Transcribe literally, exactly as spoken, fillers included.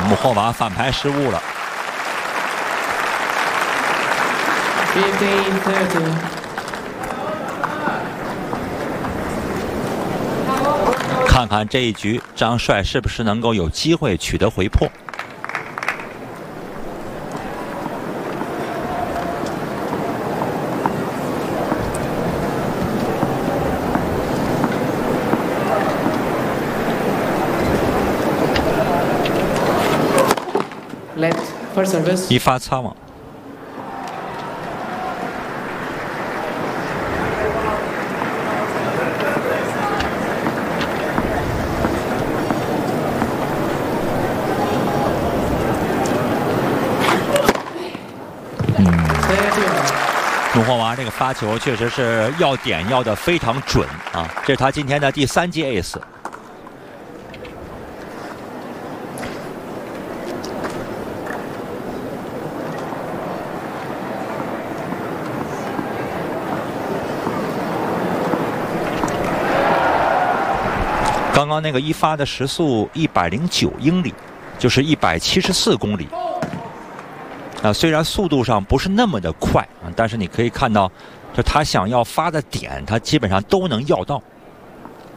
穆霍娃反拍失误了。 fifteen thirty。 看看这一局，张帅是不是能够有机会取得回破？一发擦网。穆霍娃这个发球确实是要点要的非常准啊！这是他今天的第三记 ace。刚刚那个一发的时速一百零九英里，就是一百七十四公里。啊，虽然速度上不是那么的快啊，但是你可以看到，就他想要发的点，他基本上都能要到。